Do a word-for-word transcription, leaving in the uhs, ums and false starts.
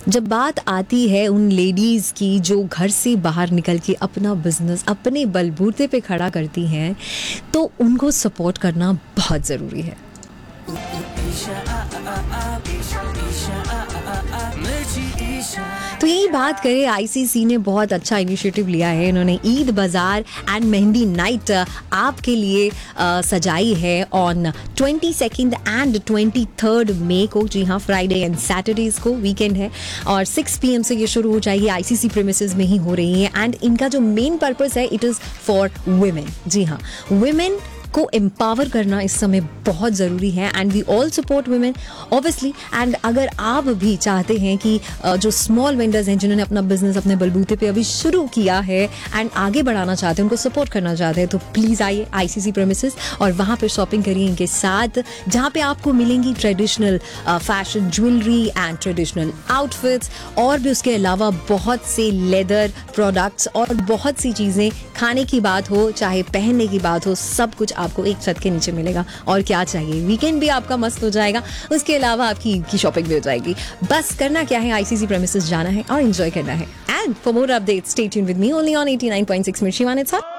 जब बात आती है उन लेडीज़ की जो घर से बाहर निकल के अपना बिजनेस अपने बलबूते पे खड़ा करती हैं, तो उनको सपोर्ट करना बहुत ज़रूरी है। तो यही बात करें, आईसीसी ने बहुत अच्छा इनिशिएटिव लिया है। इन्होंने ईद बाज़ार एंड मेहंदी नाइट आपके लिए आ, सजाई है on twenty second and twenty third मई को। जी हाँ, फ्राइडे एंड सैटरडेज को वीकेंड है और सिक्स पी एम से ये शुरू हो जाएगी। आईसीसी प्रीमिसेस में ही हो रही है एंड इनका जो मेन पर्पस है, इट इज़ फॉर वुमेन। जी हाँ, वुमेन को एम्पावर करना इस समय बहुत ज़रूरी है and we all support women obviously. And अगर आप भी चाहते हैं कि जो स्मॉल वेंडर्स हैं जिन्होंने अपना बिजनेस अपने बलबूते पे अभी शुरू किया है एंड आगे बढ़ाना चाहते हैं, उनको सपोर्ट करना चाहते हैं, तो प्लीज़ आइए आईसीसी प्रेमिसेस और वहाँ पर शॉपिंग करिए इनके साथ, जहाँ पे आपको मिलेंगी traditional fashion jewellery and traditional outfits और भी उसके अलावा बहुत से लेदर प्रोडक्ट्स और बहुत सी चीज़ें। खाने की बात हो चाहे पहनने की बात हो, सब कुछ आपको एक छत के नीचे मिलेगा। और क्या चाहिए, वीकेंड भी आपका मस्त हो जाएगा, उसके अलावा आपकी ईद की शॉपिंग भी हो जाएगी। बस करना क्या है, आईसीसी प्रेमिसेस जाना है और एंजॉय करना है। And for more updates stay tuned with me only on eighty nine point six मिर्ची वन। इट्स